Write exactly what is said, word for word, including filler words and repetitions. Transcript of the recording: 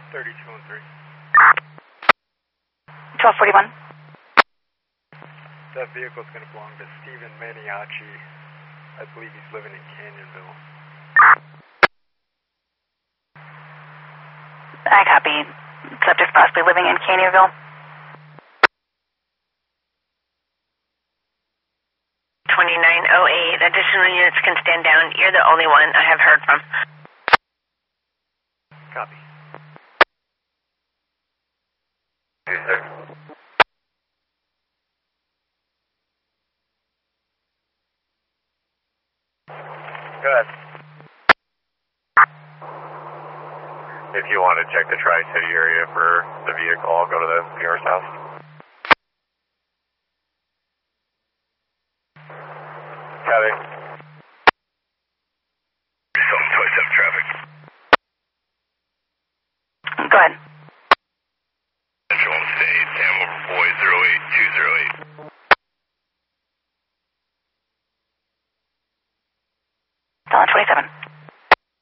thirty-two and three. twelve forty-one. That vehicle is going to belong to Stephen Maniaci. I believe he's living in Canyonville. I copy. Subject possibly living in Canyonville. twenty-nine oh eight. Additional units can stand down. You're the only one I have heard from. Copy. Yes, sir. Go ahead. If you want to check the Tri-City area for the vehicle, I'll go to the nearest house. Copy. Some twenty-seven traffic. Go ahead. Central State, Sam over boy zero eight two zero eight. Solid twenty-seven.